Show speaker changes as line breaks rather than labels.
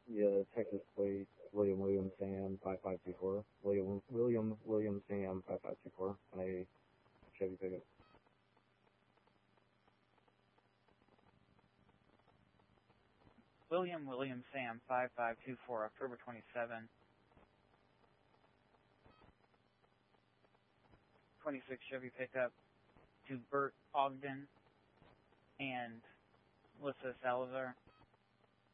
Yeah, Texas Plate, William Sam 5524. William Sam 5524. And a Chevy pickup.
William Sam 5524, October 27. 26 Chevy pickup to Bert Ogden and Melissa Salazar.